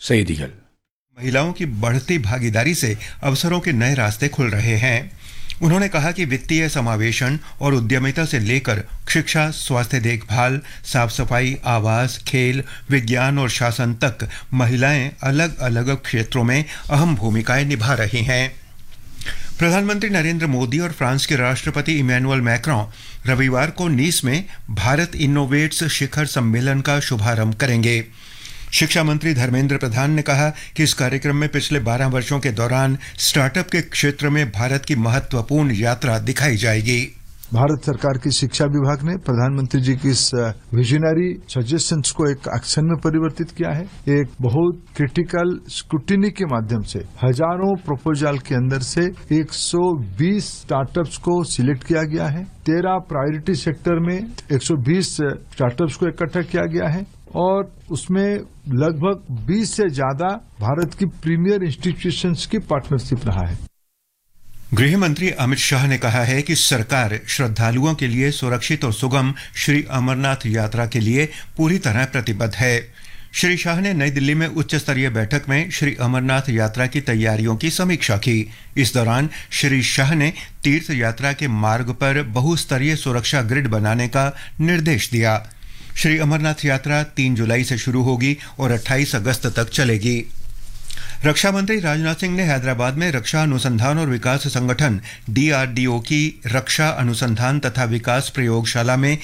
செய்திகள். महिलाओं की बढ़ती भागीदारी से अवसरों के नए रास्ते खुल रहे हैं। उन्होंने कहा कि वित्तीय समावेशन और उद्यमिता से लेकर शिक्षा, स्वास्थ्य देखभाल, साफ सफाई, आवास, खेल, विज्ञान और शासन तक महिलाएं अलग अलग क्षेत्रों में अहम भूमिकाएं निभा रही हैं। प्रधानमंत्री नरेंद्र मोदी और फ्रांस के राष्ट्रपति इमैनुअल मैक्रों रविवार को नीस में भारत इनोवेट्स शिखर सम्मेलन का शुभारंभ करेंगे। शिक्षा मंत्री धर्मेंद्र प्रधान ने कहा कि इस कार्यक्रम में पिछले 12 वर्षों के दौरान स्टार्टअप के क्षेत्र में भारत की महत्वपूर्ण यात्रा दिखाई जाएगी। भारत सरकार की शिक्षा विभाग ने प्रधानमंत्री जी की इस विजनरी सजेशंस को एक एक्शन में परिवर्तित किया है। एक बहुत क्रिटिकल स्क्रूटिनी के माध्यम से हजारों प्रपोजल के अंदर से 120 स्टार्टअप्स को सिलेक्ट किया गया है। 13 प्रायोरिटी सेक्टर में 120 स्टार्टअप्स को इकट्ठा किया गया है और उसमें लगभग 20 से ज्यादा भारत की प्रीमियर इंस्टीट्यूशंस की पार्टनरशिप रहा है। गृह मंत्री अमित शाह ने कहा है कि सरकार श्रद्धालुओं के लिए सुरक्षित और सुगम श्री अमरनाथ यात्रा के लिए पूरी तरह प्रतिबद्ध है। श्री शाह ने नई दिल्ली में उच्च स्तरीय बैठक में श्री अमरनाथ यात्रा की तैयारियों की समीक्षा की। इस दौरान श्री शाह ने तीर्थ यात्रा के मार्ग पर बहुस्तरीय सुरक्षा ग्रिड बनाने का निर्देश दिया। श्री अमरनाथ यात्रा 3 जुलाई से शुरू होगी और 28 अगस्त तक चलेगी। रक्षा मंत्री राजनाथ सिंह ने हैदराबाद में रक्षा अनुसंधान और विकास संगठन DRDO की रक्षा अनुसंधान तथा विकास प्रयोगशाला में